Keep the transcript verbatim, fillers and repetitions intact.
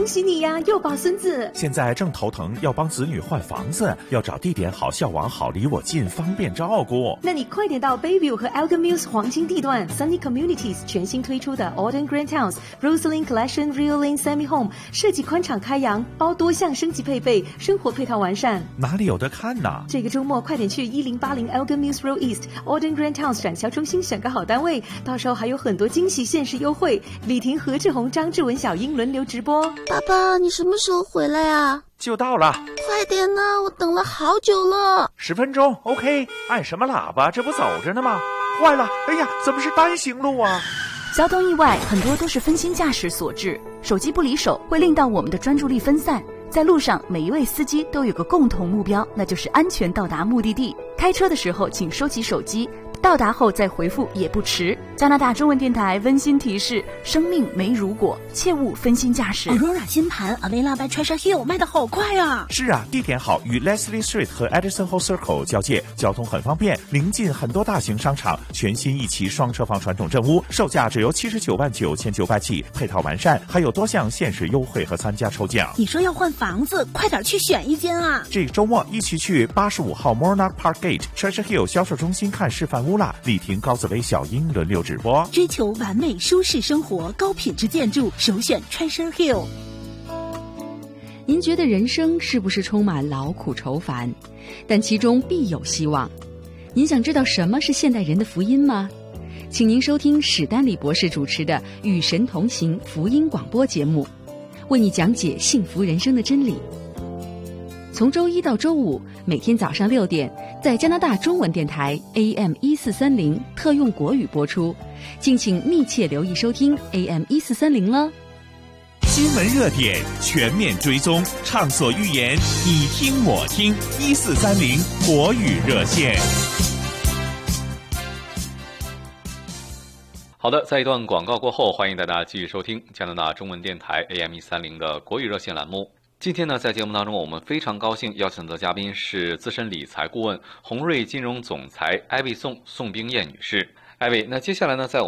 喜你呀，又抱孙子。 现在正头疼，要帮子女换房子，要找地点好、校网好、离我近，方便照顾。 那你快点到 Bayview 和 Elgin Mills 黄金地段 Sunny Communities 全新推出的 Alden Grand House、Roseland Collection Rio Lane Semi Home， 设计宽敞开扬，包多项升级配备，生活配套完善。 哪里有得看呢？ 这个周末快点去一零八零 Elgin Mills Road East Alden Grand House 展销中心选个好单位，到时候还有很多惊喜限时优惠。李婷、何志宏、张志文、小英轮流直播。 爸爸，你什么时候回来啊？ 就到了， 快点呢，我等了好久了。 十分钟 OK。 按什么喇叭？这不走着呢吗？坏了，哎呀，怎么是单行路啊？ 交通意外很多都是分心驾驶所致，手机不离手会令到我们的专注力分散。在路上，每一位司机都有个共同目标，那就是安全到达目的地。开车的时候请收起手机，到达后再回复也不迟。加拿大中文电台温馨提示：生命没如果，切勿分心驾驶。 Aurora 新盘 Avila by Treasure Hill 卖得好快啊！ 是啊，地点好，与 Leslie Street 和 Edison Hall Circle 交界，交通很方便，临近很多大型商场。全新一期双车房传统正屋，售价只由七十九万九千九百起，配套完善，还有多项限时优惠和参加抽奖。 你说要换房子，快点去选一间啊！ 这个周末一起去八十五号 Monarch Park Gate Treasure Hill 销售中心看示范屋啦！李婷、高紫薇、小英轮流直播。 追求完美舒适生活，高品质建筑，首选 Treasure Hill。 您觉得人生是不是充满劳苦愁烦？但其中必有希望。您想知道什么是现代人的福音吗？请您收听史丹利博士主持的《与神同行》福音广播节目，为你讲解幸福人生的真理。从周一到周五，每天早上六点，在加拿大中文电台 A M 一四三零特用国语播出，敬请密切留意收听 A M 一四三零了。 新闻热点全面追踪，畅所欲言，你听我听，一四三零国语热线。 好的，在一段广告过后，欢迎大家继续收听加拿大中文电台 A M 一三零的国语热线栏目。今天呢，在节目当中，我们非常高兴邀请的嘉宾是资深理财顾问、宏瑞金融总裁艾薇宋宋冰燕女士。艾薇，那接下来呢，在